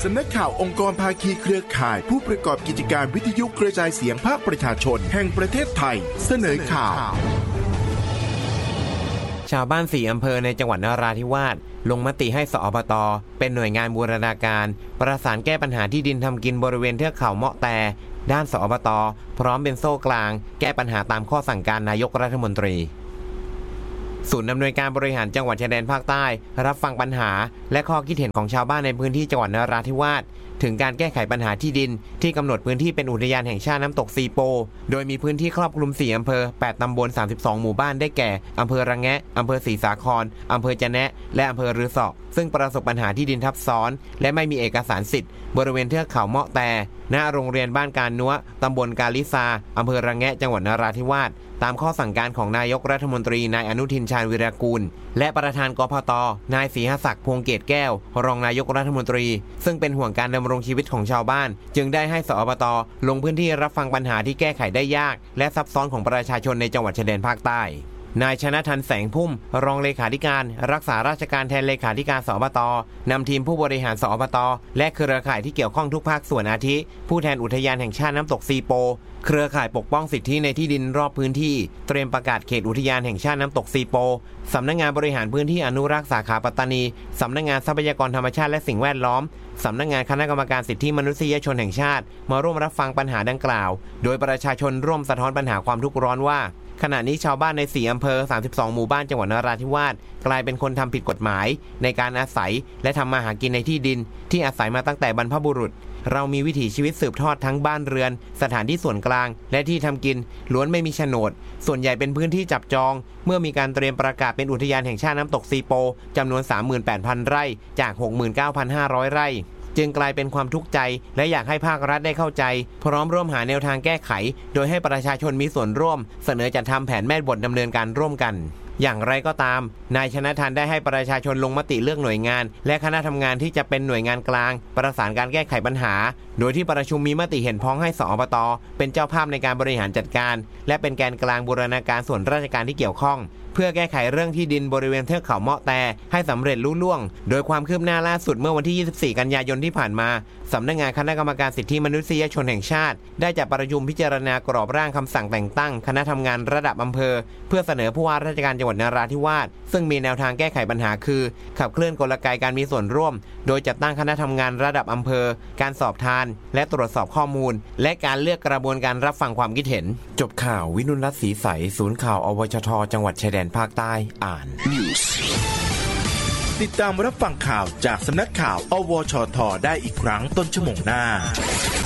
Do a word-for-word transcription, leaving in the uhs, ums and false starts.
สำนักข่าวองค์กรภาคีเครือข่ายผู้ประกอบกิจการวิทยุกระจายเสียงภาคประชาชนแห่งประเทศไทยเสนอข่าวชาวบ้านสี่อำเภอในจังหวัดนราธิวาสลงมติให้สอบต.เป็นหน่วยงานบูรณาการประสานแก้ปัญหาที่ดินทำกินบริเวณเทือกเขาเมาะแตด้านสอบต.พร้อมเป็นโซ่กลางแก้ปัญหาตามข้อสั่งการนายกรัฐมนตรีศูนย์อำนวยการบริหารจังหวัดชายแดนภาคใต้รับฟังปัญหาและข้อคิดเห็นของชาวบ้านในพื้นที่จังหวัดนราธิวาสถึงการแก้ไขปัญหาที่ดินที่กำหนดพื้นที่เป็นอุทยานแห่งชาติน้ำตกซีโปโดยมีพื้นที่ครอบคลุมสี่อำเภอแปดตำบลสามสิบสองหมู่บ้านได้แก่อำเภอระแงะอำเภอศรีสาครอำเภอจะแนะและอำเภอรือสอซึ่งประสบปัญหาที่ดินทับซ้อนและไม่มีเอกสารสิทธิ์บริเวณเทือกเขาเมาะแตณโรงเรียนบ้านการนัวตำบลกาลิซาอำเภอระแงะจังหวัดนราธิวาสตามข้อสั่งการของนายกรัฐมนตรีนายอนุทินชาญวิรากูลและประธานกพต.นายศรีหศักดิ์พวงเกตแก้วรองนายกรัฐมนตรีซึ่งเป็นห่วงการดำรงชีวิตของชาวบ้านจึงได้ให้สอบต.ลงพื้นที่รับฟังปัญหาที่แก้ไขได้ยากและซับซ้อนของประชาชนในจังหวัดชายแดนภาคใต้นายชนะทันแสงพุ่มรองเลขาธิการรักษาราชการแทนเลขาธิการสอบต.นำทีมผู้บริหารสอบต.และเครือข่ายที่เกี่ยวข้องทุกภาคส่วนอาทิผู้แทนอุทยานแห่งชาติน้ำตกซีโปเครือข่ายปกป้องสิทธิในที่ดินรอบพื้นที่เตรียมประกาศเขตอุทยานแห่งชาติน้ำตกซีโปสำนักงานบริหารพื้นที่อนุรักษ์สาขาปัตตานีสำนักงานทรัพยากรธรรมชาติและสิ่งแวดล้อมสำนักงานคณะกรรมการสิทธิมนุษยชนแห่งชาติมาร่วมรับฟังปัญหาดังกล่าวโดยประชาชนร่วมสะท้อนปัญหาความทุกข์ร้อนว่าขณะนี้ชาวบ้านในสี่อำเภอสามสิบสองหมู่บ้านจังหวัดนราธิวาสกลายเป็นคนทำผิดกฎหมายในการอาศัยและทำมาหากินในที่ดินที่อาศัยมาตั้งแต่บรรพบุรุษเรามีวิถีชีวิตสืบทอดทั้งบ้านเรือนสถานที่ส่วนกลางและที่ทำกินล้วนไม่มีโฉนดส่วนใหญ่เป็นพื้นที่จับจองเมื่อมีการเตรียมประกาศเป็นอุทยานแห่งชาติน้ำตกซีโปจำนวน สามหมื่นแปดพัน ไร่จาก หกหมื่นเก้าพันห้าร้อย ไร่จึงกลายเป็นความทุกข์ใจและอยากให้ภาครัฐได้เข้าใจพร้อมร่วมหาแนวทางแก้ไขโดยให้ประชาชนมีส่วนร่วมเสนอจัดทำแผนแม่บทดำเนินการร่วมกันอย่างไรก็ตามนายชนะทันได้ให้ประชาชนลงมติเลือกหน่วยงานและคณะทำงานที่จะเป็นหน่วยงานกลางประสานการแก้ไขปัญหาโดยที่ประชุมมีมติเห็นพ้องให้สอบต.เป็นเจ้าภาพในการบริหารจัดการและเป็นแกนกลางบูรณาการส่วนราชการที่เกี่ยวข้องเพื่อแก้ไขเรื่องที่ดินบริเวณเทือกเขาเมาะแตให้สำเร็จลุล่วงโดยความคืบหน้าล่าสุดเมื่อวันที่ยี่สิบสี่กันยายนที่ผ่านมาสำนักงานคณะกรรมการสิทธิมนุษยชนแห่งชาติได้จัดประชุมพิจารณากรอบร่างคำสั่งแต่งตั้งคณะทำงานระดับอำเภอเพื่อเสนอผู้ว่าราชการจังหวัดนราธิวาสซึ่งมีแนวทางแก้ไขปัญหาคือขับเคลื่อนกลไกการมีส่วนร่วมโดยจัดตั้งคณะทำงานระดับอำเภอการสอบทานและตรวจสอบข้อมูลและการเลือกกระบวนการรับฟังความคิดเห็นจบข่าววินุรัตน์ศรีใสศูนย์ข่าวอวชทจังหวัดชายแดนภาคใต้อ่านติดตามรับฟังข่าวจากสำนักข่าวอวชทได้อีกครั้งต้นชั่วโมงหน้า